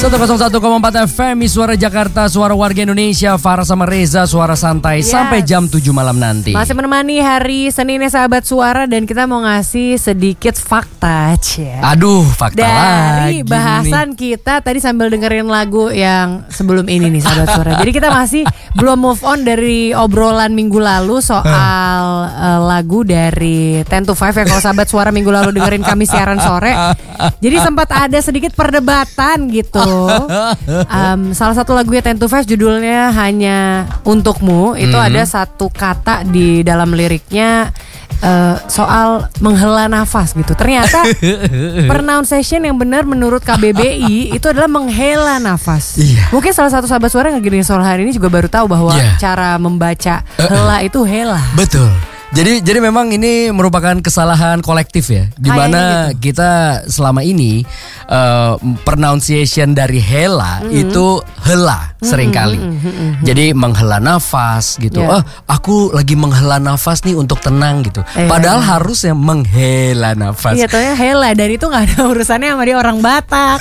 101,4 FM, Suara Jakarta, suara warga Indonesia. Farah sama Reza, suara santai sampai jam 7 malam nanti. Masih menemani hari Seninnya sahabat suara, dan kita mau ngasih sedikit fakta. Aduh, fakta dari lagi bahasan nih. kita tadi sambil dengerin lagu yang sebelum ini nih sahabat suara. Jadi kita masih belum move on dari obrolan minggu lalu soal lagu dari 10 to 5 ya. Kalau sahabat suara minggu lalu dengerin kami siaran sore, jadi sempat ada sedikit perdebatan gitu. Salah satu lagunya 10 to 5 judulnya Hanya Untukmu. Itu ada satu kata di dalam liriknya soal menghela nafas gitu. Ternyata pronunciation yang benar menurut KBBI itu adalah menghela nafas. Mungkin salah satu sahabat suara yang gini soal hari ini juga baru tahu bahwa cara membaca hela itu hela. Betul. Jadi memang ini merupakan kesalahan kolektif ya, di mana kita selama ini pronunciation dari hela itu hela seringkali. Jadi menghela nafas gitu. Aku lagi menghela nafas nih untuk tenang gitu. Padahal harusnya menghela nafas. Iya, taunya hela, dan itu nggak ada urusannya sama dia orang Batak.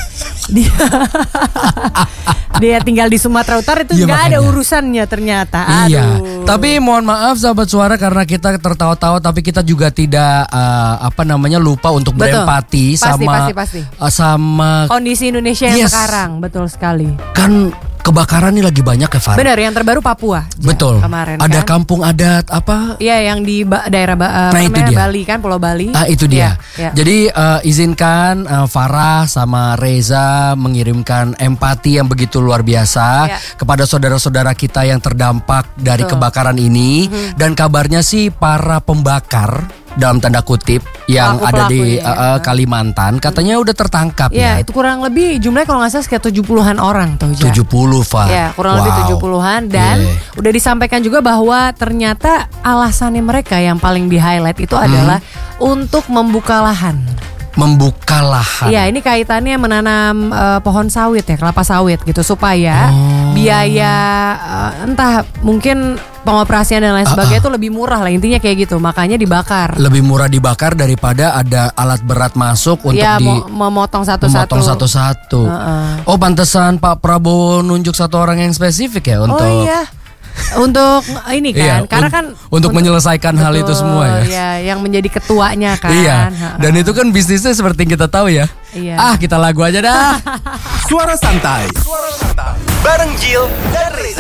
Dia tinggal di Sumatera Utara, itu nggak ada urusannya ternyata. Iya. Tapi mohon maaf sahabat suara karena kita tertawa-tawa, tapi kita juga tidak lupa untuk berempati sama kondisi Indonesia yang sekarang. Betul sekali. Kan kebakaran ini lagi banyak ya, Farah. Benar, yang terbaru Papua. Betul. Kemarin ada kan kampung adat apa? Iya, yang di daerah Bali kan, Pulau Bali. Itu dia. Jadi izinkan Farah sama Reza mengirimkan empati yang begitu luar biasa kepada saudara-saudara kita yang terdampak dari kebakaran ini. Dan kabarnya sih para pembakar dalam tanda kutip yang ada di Kalimantan katanya udah tertangkap ya. Itu kurang lebih jumlahnya kalau nggak salah sekitar 70-an orang tuh. 70, Pak. Ya, kurang lebih 70-an. Dan udah disampaikan juga bahwa ternyata alasannya mereka yang paling di highlight itu adalah untuk membuka lahan. Membuka lahan. Iya, ini kaitannya menanam pohon sawit ya, kelapa sawit gitu, supaya biaya entah mungkin pengoperasian dan lain sebagainya itu lebih murah lah, intinya kayak gitu. Makanya dibakar. Lebih murah dibakar daripada ada alat berat masuk untuk memotong satu-satu. Oh, pantesan Pak Prabowo nunjuk satu orang yang spesifik ya untuk untuk ini kan, karena kan untuk menyelesaikan hal itu semua ya. Iya, yang menjadi ketuanya kan. Iya. Dan itu kan bisnisnya seperti yang kita tahu ya. Iya. Kita lagu aja dah. Suara santai. Bareng Jill dan Reza.